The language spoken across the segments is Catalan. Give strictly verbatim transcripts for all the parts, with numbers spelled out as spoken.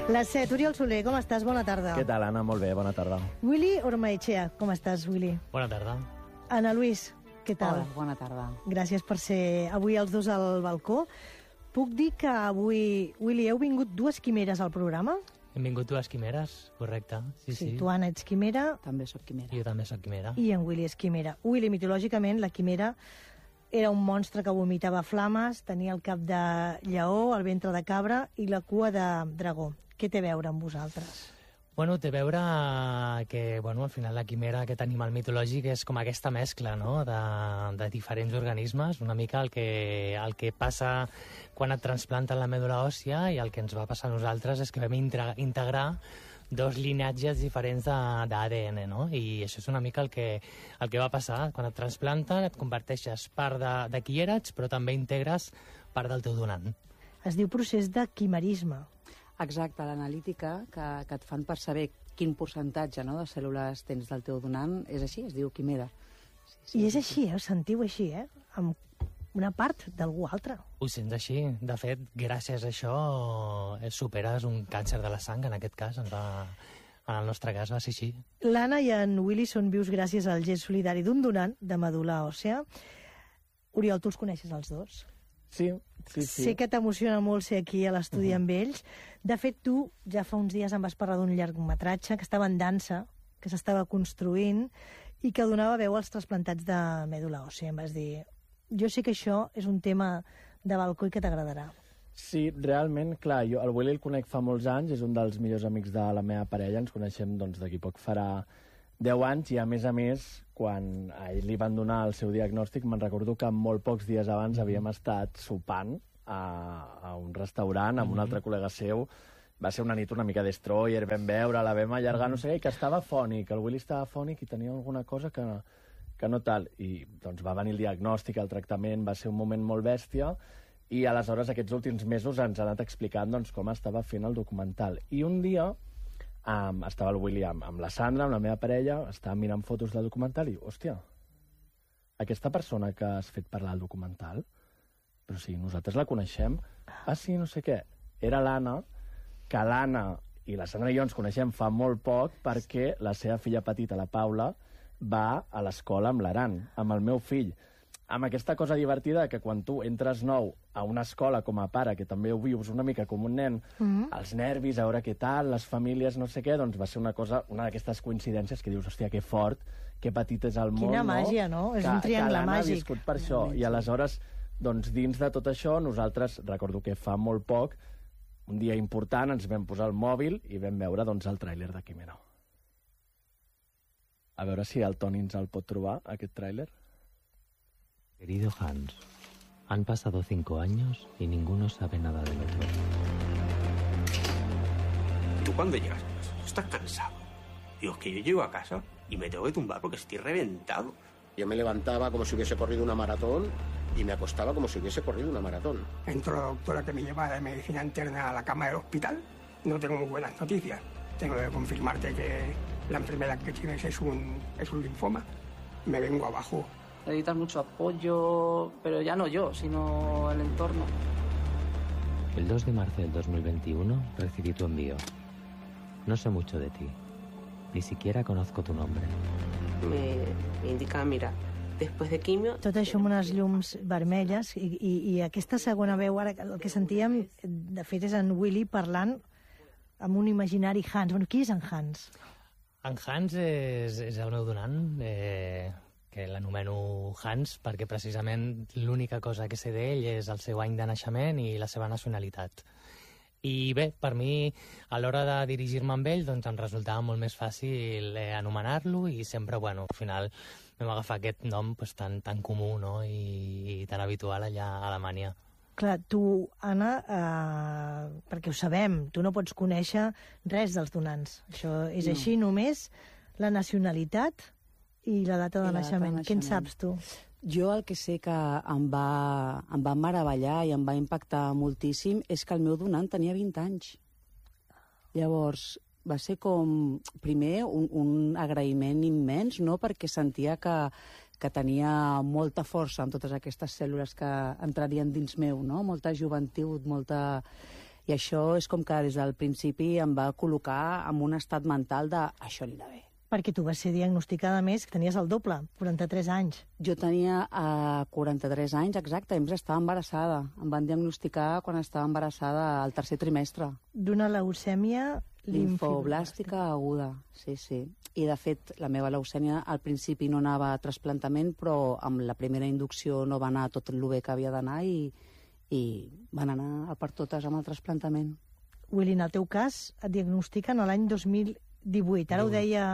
Les set, Oriol Soler, com estàs? Bona tarda. Què tal, Anna? Molt bé, bona tarda. Willy Ormaechea, com estàs, Willy? Bona tarda. Ana Luis, què tal? Hola, bona tarda. Gràcies per ser avui els dos al balcó. Puc dir que avui, Willy, heu vingut dues quimeres al programa? Hem vingut dues quimeres, correcte. Sí, sí. Sí, tu, Anna, ets quimera. També sóc quimera. Jo també sóc quimera. I en Willy és quimera. Willy, mitològicament, la quimera era un monstre que vomitava flames, tenia el cap de lleó, el ventre de cabra i la cua de dragó. Què té a veure amb vosaltres? Bueno, té a veure que, bueno, al final la quimera, aquest animal mitològic, és com aquesta mescla, no?, de, de diferents organismes, una mica el que, el que passa quan et transplanten la mèdula òssia, i el que ens va passar a nosaltres és que vam integrar dos llinatges diferents d'A D N, no? I això és una mica el que, el que va passar. Quan et transplanten et converteixes part de, de qui eres, però també integres part del teu donant. Es diu procés de quimerisme. Exacte, l'analítica que, que et fan per saber quin percentatge, no, de cèl·lules tens del teu donant és així, es diu quimera. Sí, sí, I és així, eh? Ho sentiu així, eh? Amb una part d'algú altre. Ho sents així. De fet, gràcies a això superes un càncer de la sang, en aquest cas. En, va, en el nostre cas va ser així. L'Anna i en Willy són vius gràcies al gest solidari d'un donant de medul·la òssea. Oriol, tu els coneixes els dos? Sí, sí, sí. Sé que t'emociona molt ser aquí a l'estudi Uh-huh. amb ells. De fet, tu ja fa uns dies em vas parlar d'un llargmetratge que estava en dansa, que s'estava construint i que donava veu als trasplantats de mèdula òssea. Em vas dir, jo sé que això és un tema de balcó i que t'agradarà. Sí, realment, clar, jo el Willy el conec fa molts anys, és un dels millors amics de la meva parella, ens coneixem doncs d'aquí poc farà deu anys, i a més a més, quan a ell li van donar el seu diagnòstic, me'n recordo que molt pocs dies abans havíem estat sopant a, a un restaurant amb un altre col·lega seu. Va ser una nit una mica destroyer, vam veure, la vam allargar, no sé què, i que estava fònic, el Willy estava fònic i tenia alguna cosa que, que no tal. I doncs va venir el diagnòstic, el tractament, va ser un moment molt bèstia, i aleshores aquests últims mesos ens ha anat explicant doncs, com estava fent el documental. I un dia um, estava el Willy amb, amb la Sandra, amb la meva parella, estava mirant fotos del documental i, hòstia, aquesta persona que has fet parlar al documental, però sí, nosaltres la coneixem. Ah, sí, no sé què. Era l'Anna, que l'Anna i la Sandra i jo ens coneixem fa molt poc perquè la seva filla petita, la Paula, va a l'escola amb l'Aran, amb el meu fill. Amb aquesta cosa divertida que quan tu entres nou a una escola com a pare, que també ho vius una mica com un nen, Mm. els nervis, a veure què tal, les famílies, no sé què, doncs va ser una cosa, una d'aquestes coincidències que dius, hòstia, que fort, que petit és el món, Quina no? màgia, no? És Que- un triangle que l'Anna ha màgic. viscut per això, i aleshores, doncs, dins de tot això, nosaltres, recordo que fa molt poc, un dia important, ens vam posar el mòbil i vam veure, doncs, el tràiler de Quimera. A veure si el Toni ens el pot trobar, aquest tràiler. Querido Hans, han pasado cinco años y ninguno sabe nada del otro. ¿Tú cuando llegas a casa estás cansado? Digo, es que yo llego a casa y me tengo que tumbar porque estoy reventado. Yo me levantaba como si hubiese corrido una maratón y me acostaba como si hubiese corrido una maratón. Entró la doctora que me lleva de medicina interna a la cama del hospital. No tengo muy buenas noticias. Tengo que confirmarte que la enfermedad que tienes es un, es un linfoma. Me vengo abajo. Necesitas mucho apoyo, pero ya no yo, sino el entorno. El dos de marzo del dos mil veintiuno recibí tu envío. No sé mucho de ti. Ni siquiera conozco tu nombre. Me, me indica, mira, després de quimio... Tot això amb unes llums vermelles i, i, i aquesta segona veu, ara el que sentíem, de fet, és en Willy parlant amb un imaginari Hans. Bueno, qui és en Hans? En Hans és, és el meu donant, eh, que l'anomeno Hans perquè precisament l'única cosa que sé d'ell és el seu any de naixement i la seva nacionalitat. I bé, per mi, a l'hora de dirigir-me amb ell, doncs em resultava molt més fàcil eh, anomenar-lo i sempre, bueno, al final vam agafar aquest nom pues, tan, tan comú, no?, i, i tan habitual allà a Alemanya. Clar, tu, Anna, eh, perquè ho sabem, tu no pots conèixer res dels donants. Això és No. així, només la nacionalitat i la data de I la data de naixement. Què en naixement. saps tu? Jo el que sé que em va, em va meravellar i em va impactar moltíssim és que el meu donant tenia vint anys. Llavors, va ser com, primer, un, un agraïment immens, no?, perquè sentia que, que tenia molta força amb totes aquestes cèl·lules que entrarien dins meu, no?, molta joventut, molta... I això és com que des del principi em va col·locar en un estat mental de això anirà bé. Perquè tu vas ser diagnosticada més, que tenies el doble, quaranta-tres anys. Jo tenia uh, quaranta-tres anys, exacte, i estava embarassada. Em van diagnosticar quan estava embarassada al tercer trimestre. D'una leucèmia limfoblàstica aguda, sí, sí. I, de fet, la meva leucèmia al principi no anava a trasplantament, però amb la primera inducció no va anar tot el bé que havia d'anar i, i van anar a per totes amb el trasplantament. Willy, en el teu cas et diagnostiquen l'any dos mil divuit. Ara ho deia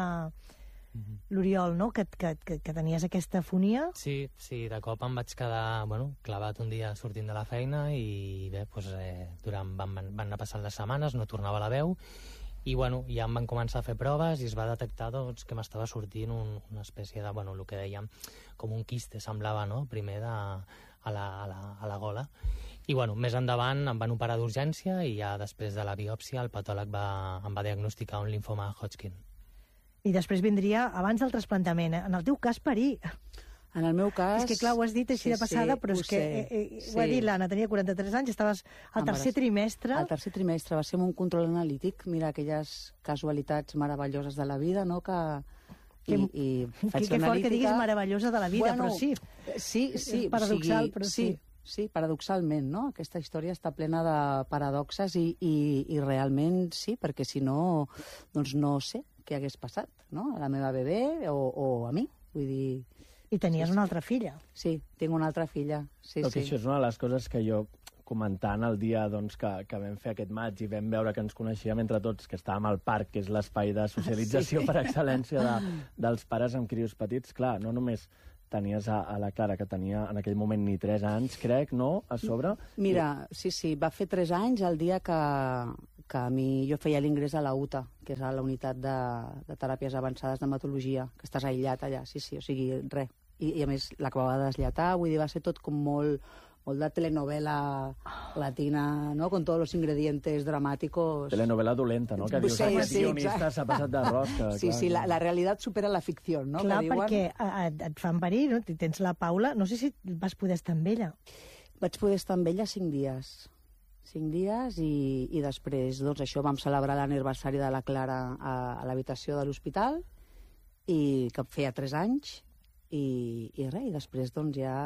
l'Oriol, no?, que, que, que, que tenies aquesta afonia. Sí, sí, de cop em vaig quedar, bueno, clavat un dia sortint de la feina i bé, doncs, eh, durant, van, van anar passant les setmanes, no tornava la veu i, bueno, ja em van començar a fer proves i es va detectar, doncs, que m'estava sortint un, una espècie de, bueno, el que dèiem, com un quiste, semblava, no?, primer de, a, la, a, la, a la gola. I, bueno, més endavant em van operar d'urgència i ja després de la biòpsia el patòleg va, em va diagnosticar un linfoma Hodgkin. I després vindria abans del trasplantament. En el teu cas, parir. En el meu cas... És que, clar, ho has dit així sí, de passada, sí, però és que sé, eh, eh, sí. ho ha dit l'Anna, tenia quaranta-tres anys, estaves al tercer trimestre. Al tercer trimestre va ser un control analític. Mira, aquelles casualitats meravelloses de la vida, no?, que... Que, I, i faig que, que fort que diguis meravellosa de la vida, bueno, però sí. Sí, sí. Paradoxal, o sigui, però sí. sí. Sí, paradoxalment, no? Aquesta història està plena de paradoxes i, i, i realment sí, perquè si no, doncs no sé què hagués passat, no?, a la meva bebè o, o a mi, vull dir... I tenies sí, una altra filla. Sí, tinc una altra filla, sí, Però sí. això és una de les coses que jo, comentant el dia doncs, que, que vam fer aquest maig i vam veure que ens coneixíem entre tots, que estàvem al parc, que és l'espai de socialització sí. per excel·lència de, dels pares amb crios petits, clar, no només tenies a, a la Clara, que tenia en aquell moment ni tres anys, crec, no?, a sobre. Mira, sí, sí, va fer tres anys el dia que, que a mi jo feia l'ingrés a la U T A, que és a la unitat de, de teràpies avançades d'hematologia, que estàs aïllat allà, sí, sí, o sigui, res. I, i a més l'acabava de deslletar, vull dir, va ser tot com molt, molt de telenovela latina, ¿no?, con todos los ingredientes dramáticos. Telenovela dolenta, no?, que dius, sí, aquest sí, guionista s'ha passat de rosca. Sí, clar, sí, la, no? la realitat supera la ficció, no? Clar, que diuen... perquè et, et fan parir, no? Tens la Paula, no sé si vas poder estar amb ella. Vaig poder estar amb ella cinc dies. Cinc dies i, i després, doncs això, vam celebrar l'aniversari de la Clara a, a l'habitació de l'hospital, i que feia tres anys, i, i res, i després, doncs, ja...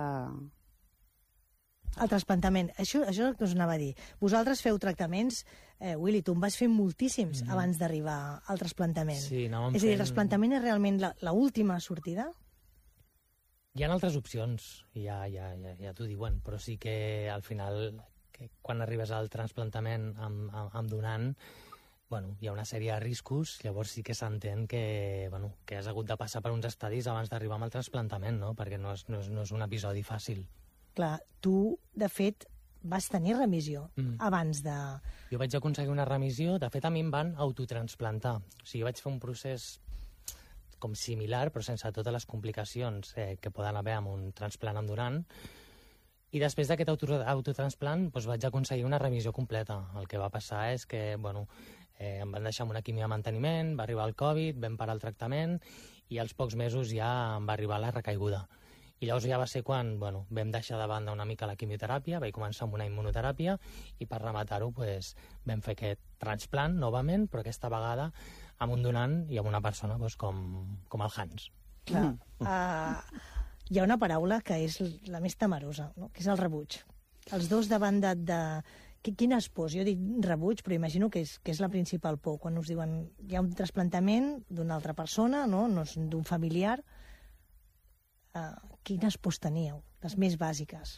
El trasplantament, això, això és el que us anava a dir. Vosaltres feu tractaments, eh, Willy, tu en vas fer moltíssims mm. abans d'arribar al trasplantament. Sí, anàvem és a dir, el fent... trasplantament és realment l'última sortida? Hi ha altres opcions, ja, ja, ja, ja t'ho diuen, però sí que al final, que quan arribes al trasplantament amb, amb, amb donant, bueno, hi ha una sèrie de riscos, llavors sí que s'entén que, bueno, que has hagut de passar per uns estadis abans d'arribar al trasplantament, no? Perquè no és, no, és, no és un episodi fàcil. Clar, tu, de fet, vas tenir remissió mm. abans de... Jo vaig aconseguir una remissió, de fet a mi em van autotransplantar. O sigui, vaig fer un procés com similar, però sense totes les complicacions eh, que poden haver amb un transplant amb donant. I després d'aquest auto autotransplant doncs vaig aconseguir una remissió completa. El que va passar és que, bueno, eh, em van deixar amb una quimio de manteniment, va arribar el Covid, vam parar el tractament i als pocs mesos ja em va arribar la recaiguda. I llavors ja va ser quan, bueno, vam deixar de banda una mica la quimioteràpia, vaig començar amb una immunoteràpia i per rematar-ho pues, vam fer aquest transplant novament, però aquesta vegada amb un donant i amb una persona pues, com, com el Hans. Clar, uh, hi ha una paraula que és la més temerosa, no? Que és el rebuig. Els dos davant de... de... Quines pors? Jo dic rebuig, però imagino que és, que és la principal por. Quan us diuen hi ha un trasplantament d'una altra persona, no, no és d'un familiar... Uh, quines pors teníeu, les més bàsiques?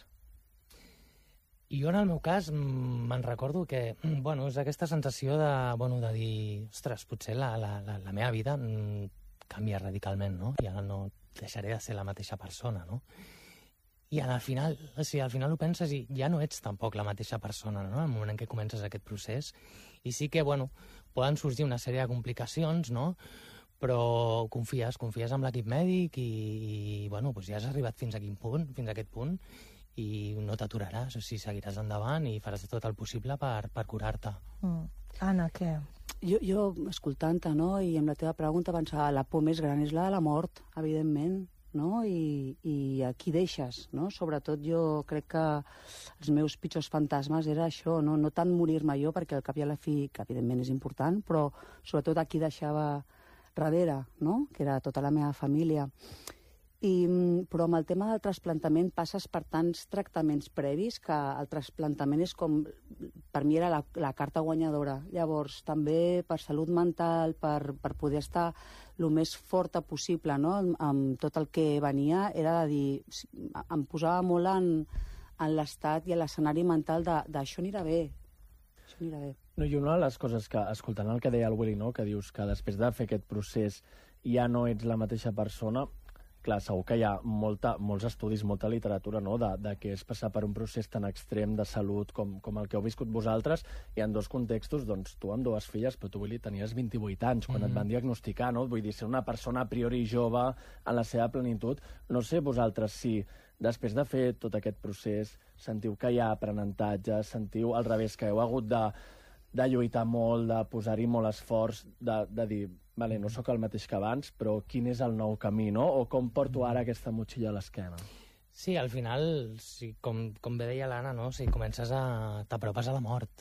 I jo, en el meu cas, me'n recordo que, bueno, és aquesta sensació de, bueno, de dir, ostres, potser la, la, la, la meva vida canvia radicalment, no? Ja no deixaré de ser la mateixa persona, no? I al final, o sigui, al final ho penses i ja no ets tampoc la mateixa persona, no? En el moment en què comences aquest procés. I sí que, bueno, poden sorgir una sèrie de complicacions, no? Però confies, confies en l'equip mèdic i, i bueno, doncs ja has arribat fins a quin punt, fins a aquest punt, i no t'aturaràs, o sigui, seguiràs endavant i faràs tot el possible per, per curar-te. Mm. Anna, què? Jo, jo escoltant-te, no?, i amb la teva pregunta pensava, la por més gran és la de la mort, evidentment, no? I, i a qui deixes, no? Sobretot jo crec que els meus pitjors fantasmes era això, no, no tant morir-me jo, perquè al cap i a la fi, que evidentment és important, però sobretot a qui deixava darrere, no? Que era tota la meva família. I, però amb el tema del trasplantament passes per tants tractaments previs que el trasplantament és com, per mi era la, la carta guanyadora. Llavors, també per salut mental, per, per poder estar el més forta possible, no? amb, amb tot el que venia, era de dir, em posava molt en, en l'estat i a l'escenari mental de, de això anirà bé, això anirà bé. No, i una de les coses que, escoltant el que deia el Willy, no? Que dius que després de fer aquest procés ja no ets la mateixa persona, clar, segur que hi ha molta, molts estudis, molta literatura, no?, de, de què és passar per un procés tan extrem de salut com, com el que heu viscut vosaltres, i en dos contextos, doncs, tu amb dues filles, però tu, Willy, tenies vint-i-vuit anys quan mm-hmm. et van diagnosticar, no? Vull dir, ser una persona a priori jove en la seva plenitud. No sé vosaltres si, després de fer tot aquest procés, sentiu que hi ha aprenentatge, sentiu al revés, que heu hagut de, de lluitar molt, de posar-hi molt esforç, de, de dir... Vale, no sóc el mateix que abans, però quin és el nou camí, no? O com porto ara aquesta motxilla a l'esquena? Sí, al final, sí, com, com bé deia l'Anna, no? Si comences a... t'apropes a la mort.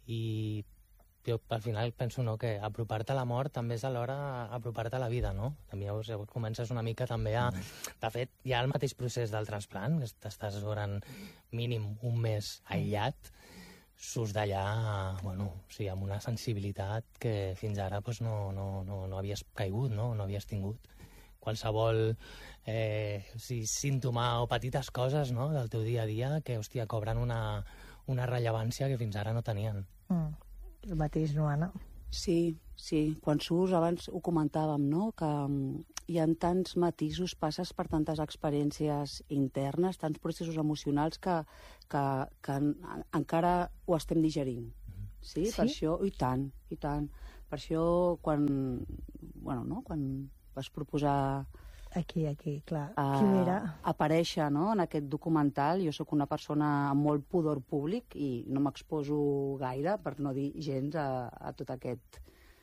I jo al final penso, no?, que apropar-te a la mort també és alhora apropar-te a la vida, no? També llavors comences una mica també a... De fet, hi ha el mateix procés del transplant, que t'estàs durant mínim un mes aïllat, surts d'allà, bueno, sí, amb una sensibilitat que fins ara pues, no, no, no, no havies caigut, no? No havies tingut. Qualsevol eh, sí, símptoma o petites coses, no?, del teu dia a dia que, hòstia, cobren una, una rellevància que fins ara no tenien. Mm. El mateix, no, Anna? Sí, sí. Quan surts, abans ho comentàvem, no?, que hi ha tants matisos, passes per tantes experiències internes, tants processos emocionals que, que, que encara ho estem digerint. Sí? Sí? Per això, i tant, i tant. Per això, quan, bueno, no?, quan vas proposar... Aquí, aquí, clar. A, Quimera. aparèixer, no?, en aquest documental. Jo sóc una persona amb molt pudor públic i no m'exposo gaire, per no dir gens, a, a tot aquest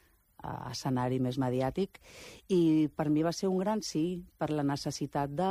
a escenari més mediàtic, i per mi va ser un gran sí, per la necessitat de,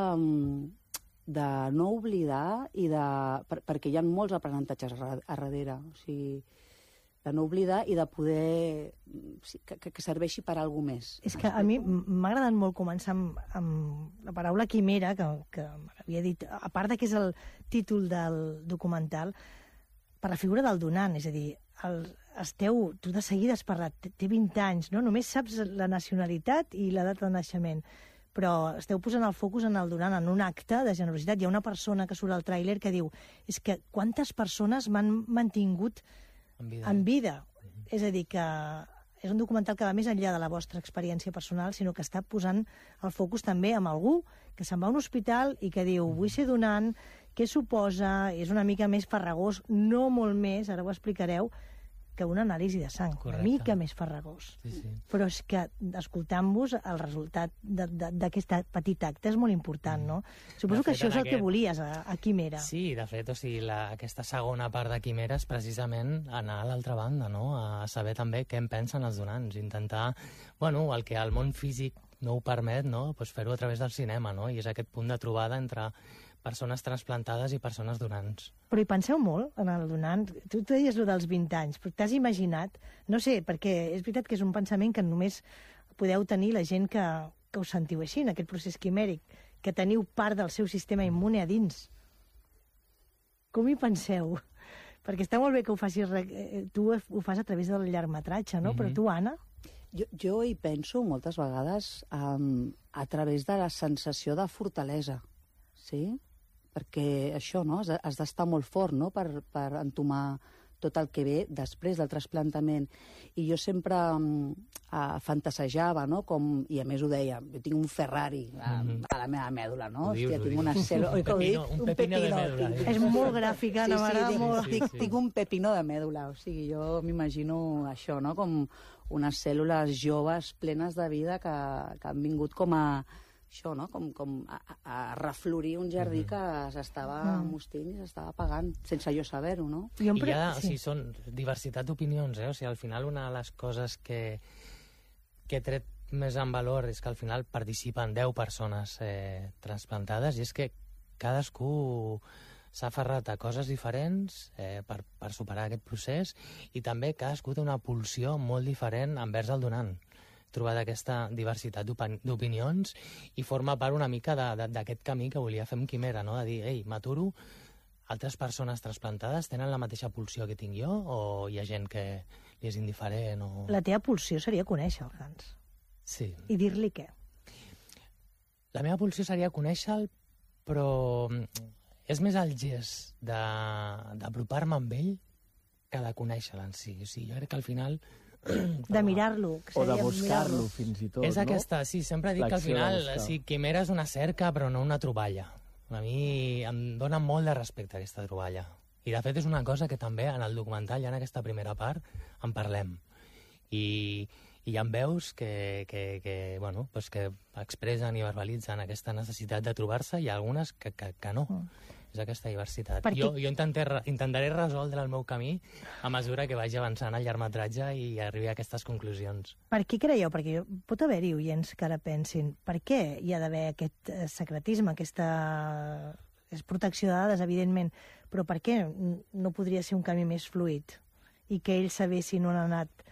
de no oblidar i de... Per, perquè hi ha molts aprenentatges a, a darrere, o sigui, de no oblidar i de poder... que, que serveixi per a alguna més. És que a mi m'ha agradat molt començar amb, amb la paraula quimera, que, que m'havia dit, a part de que és el títol del documental, per la figura del donant, és a dir, el, esteu, tu de seguida has parlat, té vint anys, no? Només saps la nacionalitat i la data de naixement, però esteu posant el focus en el donant, en un acte de generositat. Hi ha una persona que surt al tràiler que diu, és que quantes persones m'han mantingut en vida. En vida. Mm-hmm. És a dir, que és un documental que va més enllà de la vostra experiència personal, sinó que està posant el focus també amb algú que se'n va a un hospital i que diu, vull ser donant, què suposa, és una mica més farragós, no molt més, ara ho explicareu, que una anàlisi de sang, correcte, una mica més farragós. Sí, sí. Però és que, escoltant-vos, el resultat d'aquest petit acte és molt important, no? Suposo que això és el que volies a, a Quimera. Sí, de fet, o sigui, la, aquesta segona part de Quimera és precisament anar a l'altra banda, no? A saber també què en pensen els donants, intentar, bueno, el que el món físic no ho permet, no? Pues fer-ho a través del cinema, no? I és aquest punt de trobada entre persones trasplantades i persones donants. Però hi penseu molt en el donant? Tu deies allò dels vint anys, però t'has imaginat? No sé, perquè és veritat que és un pensament que només podeu tenir la gent que, que us sentiu així, en aquest procés quimèric, que teniu part del seu sistema immune a dins. Com hi penseu? Perquè està molt bé que ho facis... Tu ho fas a través del llargmetratge, no? Mm-hmm. Però tu, Anna? Jo, jo hi penso moltes vegades um, a través de la sensació de fortalesa, sí? Perquè això, no?, has, has d'estar molt fort, no?, per, per entomar tot el que ve després del trasplantament. I jo sempre um, uh, fantasejava, no?, com, i a més ho deia, jo tinc un Ferrari a, a la meva mèdula, no? Dius, Hòstia, tinc una cèl·lula... Un pepino, un pepino de mèdula. Tinc... És molt gràfica, Anna, sí, sí, molt... Sí, sí. Tinc un pepino de mèdula, o sigui, jo m'imagino això, no?, com unes cèl·lules joves plenes de vida que, que han vingut com a... això, no?, com, com a, a reflorir un jardí que s'estava mm. mostint i s'estava apagant, sense jo saber-ho, no? I hi ha, o sigui, són diversitat d'opinions, eh? O sigui, al final una de les coses que, que he tret més en valor és que al final participen deu persones eh, transplantades, i és que cadascú s'ha aferrat a coses diferents eh, per, per superar aquest procés, i també cadascú té una pulsió molt diferent envers el donant. He trobat aquesta diversitat d'opinions i forma part una mica d'aquest camí que volia fer amb Quimera, no? De dir, ei, m'aturo, altres persones trasplantades tenen la mateixa pulsió que tinc jo, o hi ha gent que li és indiferent? O... La teva pulsió seria conèixer el Hans. Sí. I dir-li què? La meva pulsió seria conèixer-lo, però és més el gest d'apropar-me amb ell que de conèixer-lo en si. O sigui, jo crec que al final... De mirar-lo. O de buscar-lo, fins i tot, és no? aquesta, sí, sempre dic que al final, sí, Quimera és una cerca, però no una troballa. A mi em dona molt de respecte aquesta troballa. I, de fet, és una cosa que també en el documental, ja en aquesta primera part, en parlem. I, i hi ha veus que, que, que, bueno, pues que expressen i verbalitzen aquesta necessitat de trobar-se, i algunes que, que, que no. Mm. És aquesta diversitat. Perquè... Jo, jo intentaré, intentaré resoldre el meu camí a mesura que vagi avançant el llargmetratge i arribi a aquestes conclusions. Per què creieu? Perquè pot haver-hi oients que ara pensin, per què hi ha d'haver aquest secretisme, aquesta... És protecció de dades, evidentment, però per què no podria ser un camí més fluid i que ells sabessin on ha anat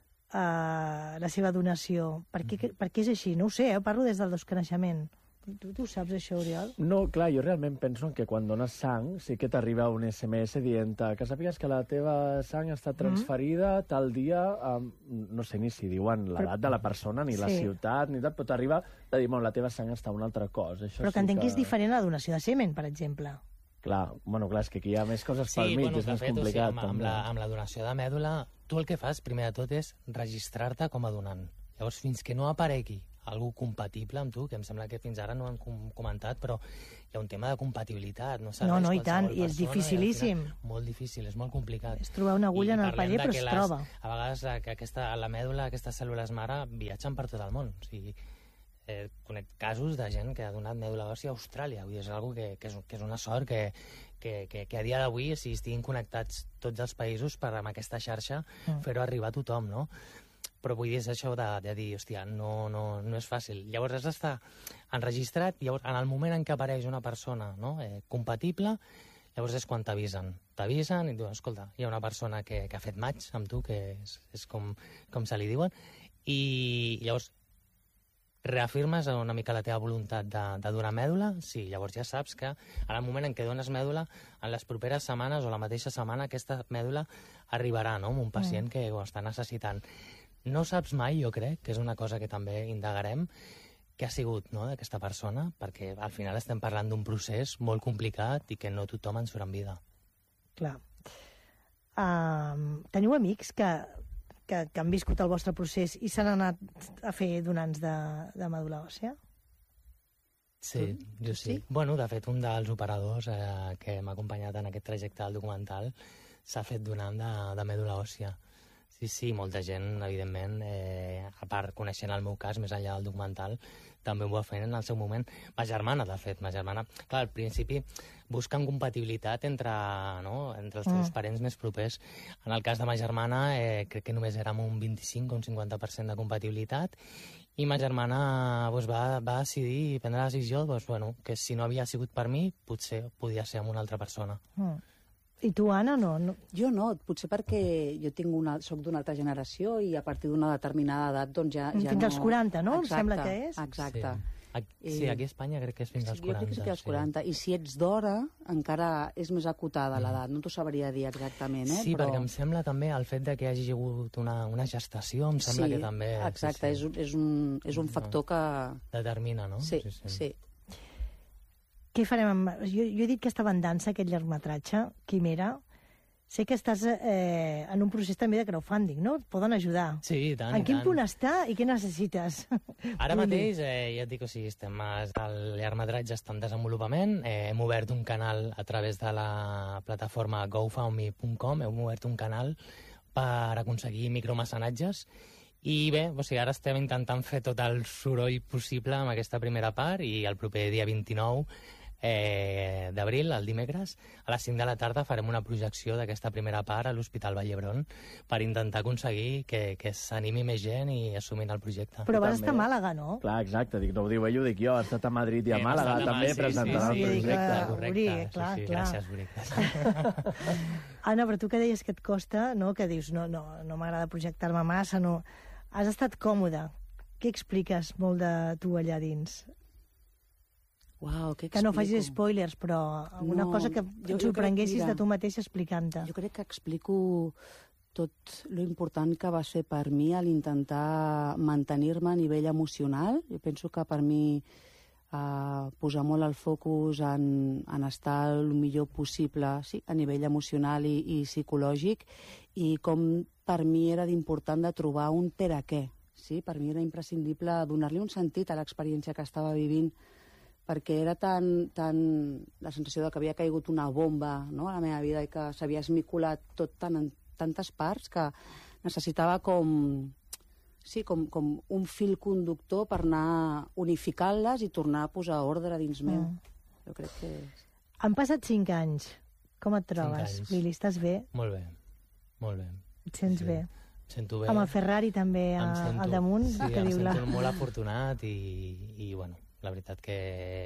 uh, la seva donació? Per què, per què és així? No ho sé, eh? Parlo des del desconeixement. Tu, tu saps això, Oriol? No, clar, jo realment penso que quan dones sang sí que t'arriba un esse eme esse dient que sàpigues que la teva sang està transferida mm. tal dia, um, no sé ni si diuen l'edat de la persona, ni sí. la ciutat, ni tal, però t'arriba de dir, bueno, la teva sang està a una altra cosa. Això però que sí entenc que... que és diferent a la donació de semen, per exemple. Clar, bueno, clar, és que aquí hi ha més coses sí, pel mig, bueno, és més fet, complicat. O sigui, amb, amb, la, amb la donació de mèdula, tu el que fas, primer de tot, és registrar-te com a donant. Llavors, fins que no aparegui algú compatible amb tu, que em sembla que fins ara no han com comentat, però hi ha un tema de compatibilitat. No, no, no, i tant, i és dificilíssim. I final, molt difícil, és molt complicat. És trobar una agulla I en el paller, però es les, troba. A vegades que aquesta, la mèdula, aquestes cèl·lules mare, viatgen per tot el món. O sigui, eh, conec casos de gent que ha donat mèdula òssia a Austràlia. Vull dir, és una que, que, és, que és una sort que, que, que, que a dia d'avui, si estiguin connectats tots els països per amb aquesta xarxa, mm. fer-ho arribar a tothom, no? Però vull dir, és això de, de dir, hòstia, no, no, no és fàcil. Llavors has d'estar enregistrat, llavors en el moment en què apareix una persona, no, eh, compatible, llavors és quan t'avisen. T'avisen i diuen, escolta, hi ha una persona que, que ha fet match amb tu, que és, és com, com se li diuen, i llavors reafirmes una mica la teva voluntat de, de donar mèdula, sí, llavors ja saps que en el moment en què dones mèdula, en les properes setmanes o la mateixa setmana, aquesta mèdula arribarà, no?, amb un pacient mm. que ho està necessitant. No saps mai, jo crec, que és una cosa que també indagarem, què ha sigut, no?, d'aquesta persona, perquè al final estem parlant d'un procés molt complicat i que no tothom en surt en vida. Clar. Uh, teniu amics que, que, que han viscut el vostre procés i s'han anat a fer donants de, de mèdula òssia? Sí, jo sí. sí. Bueno, de fet, un dels operadors eh, que m'ha acompanyat en aquest trajecte del documental s'ha fet donant de, de mèdula òssia. Sí, sí, molta gent, evidentment, eh, a part, coneixent el meu cas, més enllà del documental, també ho va fer en el seu moment. Ma germana, de fet, ma germana... Clar, al principi busquen compatibilitat entre, no, entre els teus mm. parents més propers. En el cas de ma germana, eh, crec que només érem un vint-i-cinc o un cinquanta per cent de compatibilitat, i ma germana doncs, va, va decidir prendre la decisió doncs, bueno, que si no havia sigut per mi, potser podia ser amb una altra persona. Mm. I tu, Anna, no? no? Jo no, potser perquè jo tinc una, soc d'una altra generació i a partir d'una determinada edat doncs ja, ja fins no... als quaranta, no? Exacte, em sembla que és. Exacte. Sí. Aquí, sí, aquí a Espanya crec que és fins als sí, quaranta. Jo crec que és als quaranta. Sí. I si ets d'hora, encara és més acotada mm. l'edat. No t'ho sabria dir exactament, eh? Sí, però... perquè em sembla també el fet de que hagi hagut una, una gestació, em sembla sí, que també... Exacte, sí, sí. És, és, un, és un factor que... Determina, no? Sí, sí. sí. sí. Què farem amb... Jo, jo he dit que estava en dansa, aquest llargmetratge, Quimera. Sé que estàs eh, en un procés també de crowdfunding, no? Et poden ajudar. Sí, i tant, en i quin tant. punt està i què necessites? Ara mateix, eh, ja et dic, o sigui, estem, el llargmetratge està en desenvolupament, eh, hem obert un canal a través de la plataforma go found me punt com, hem obert un canal per aconseguir micromecenatges, i bé, o sigui, ara estem intentant fer tot el soroll possible amb aquesta primera part, i el proper dia vint-i-nou eh, d'abril, el dimecres, a les cinc de la tarda farem una projecció d'aquesta primera part a l'Hospital Vall d'Hebron per intentar aconseguir que, que s'animi més gent i assumin el projecte. Però vas estar a Màlaga, no? Clar, exacte, dic, no ho diu ell, ho dic jo, he estat a Madrid i a Hem Màlaga estat a també Madrid, presentant sí, sí, el sí, projecte. correcte, correcte. Uri, clar, sí, sí, clar. gràcies, Uri. Anna, però tu que deies que et costa, no? Que dius, no, no, no m'agrada projectar-me massa, no. Has estat còmode. Què expliques molt de tu allà dins? Uau, què Que no explico? facis spoilers, però alguna No, cosa que jo- et jo crec, sorprenguessis mira, de tu mateixa explicant-te. Jo crec que explico tot lo important que va ser per mi a l'intentar mantenir-me a nivell emocional. Jo penso que per mi eh, posar molt el focus en, en estar el millor possible, sí, a nivell emocional i, i psicològic, i com per mi era d'important de trobar un per a què. Sí? Per mi era imprescindible donar-li un sentit a l'experiència que estava vivint, perquè era tan, tan la sensació de que havia caigut una bomba, no?, a la meva vida i que s'havia esmicolat tot tan en tantes parts que necessitava com, sí, com, com un fil conductor per anar unificant-les i tornar a posar ordre dins meu. Mm. Jo crec que... Han passat cinc anys. Com et Cinc trobes, anys. Willy? Estàs bé? Molt bé, molt bé. Et sents Sí. bé? Em sento bé. Amb el Ferrari també a, Em sento- al damunt? Sí, que em diu sento la... molt afortunat i, i, bueno, la veritat que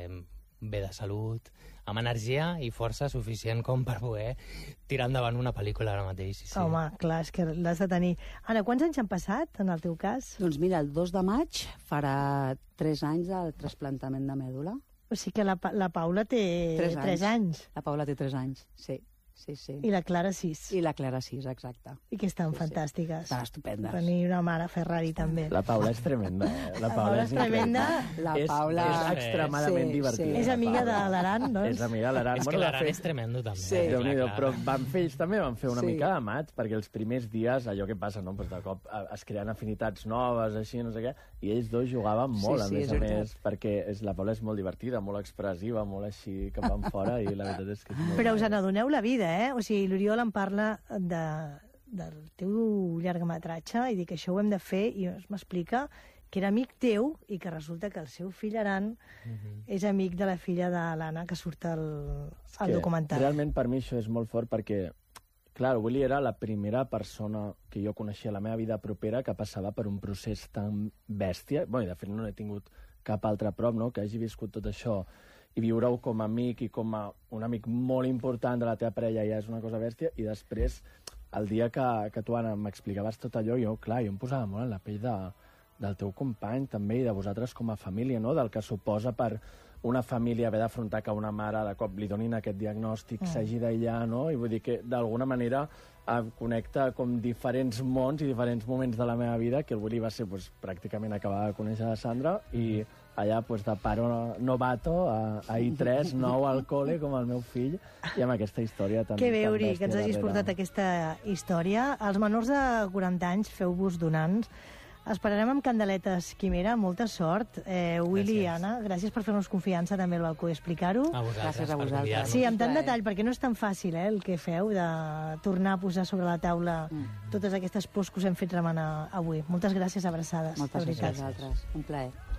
bé de salut, amb energia i força suficient com per poder tirar endavant una pel·lícula ara mateix. Sí, sí. Home, clar, és que l'has de tenir. Anna, quants anys han passat, en el teu cas? Doncs mira, el dos de maig farà tres anys del trasplantament de mèdula. O sigui que la, Pa- la Paula té Tres tres anys. La Paula té tres anys, sí. Sí, sí. I la Clara sis. I la Clara sis, exacte. I que estan Sí, sí. fantàstiques. Estan estupendes. Tenir una mare Ferrari també. La Paula és tremenda, eh? La La Paula és tremenda. La és, Paula... És extremadament Sí, divertida. sí. És amiga de la Paula. l'Aran, doncs? És amiga de l'Aran. És que Bueno, de l'Aran fet, és tremendo, també. Sí. eh, Déu-n'hi-do, clar, però clar. van fer, ells també van fer una Sí. mica de maig, perquè els primers dies, allò que passa, no? Pues de cop eh, es creen afinitats noves, així, no sé què, i ells dos jugaven molt, Sí, a sí, més és a veritat. més, perquè és, la Paula és molt divertida, molt expressiva, molt així cap en fora, i la veritat és que és molt... Però us n'adoneu la vida, eh? O sigui, l'Oriol em parla de, del teu llargmetratge i dic que això ho hem de fer i es m'explica que era amic teu i que resulta que el seu fill Aran és amic de la filla de l'Anna que surt al, al que documental. Realment per mi això és molt fort perquè, clar, Willy era la primera persona que jo coneixia a la meva vida propera que passava per un procés tan bèstia. Bé, de fet no n'he tingut cap altre prop, no?, que hagi viscut tot això i viure-ho com a amic i com a un amic molt important de la teva parella ja és una cosa bèstia, i després, el dia que, que tu, Anna, m'explicaves tot allò, jo, clar, jo em posava molt en la pell de, del teu company també i de vosaltres com a família, no?, del que suposa per una família haver d'afrontar que una mare de cop li donin aquest diagnòstic, Mm. s'hagi d'aïllar, no?, i vull dir que d'alguna manera eh, connecta com diferents mons i diferents moments de la meva vida, que el Willy va ser pues, pràcticament acabar de conèixer la Sandra i allà pues, de paro novato a, a I tres, nou al col·le, com el meu fill, i amb aquesta història tan, Que bé, tan Uri, bèstia que ens hagis darrere. portat aquesta història. Els menors de quaranta anys, feu-vos donants. Esperarem amb candeletes Quimera, molta sort. Eh, Willy i Gràcies. Anna, gràcies per fer-nos confiança també al balcó i explicar-ho. A vosaltres, Gràcies a per vosaltres. convidar-nos. Sí, amb tant Plaer. detall, perquè no és tan fàcil, eh, el que feu, de tornar a posar sobre la taula totes aquestes pors que us hem fet remenar avui. Moltes gràcies, abraçades. Moltes de gràcies a veritat. vosaltres. Un plaer.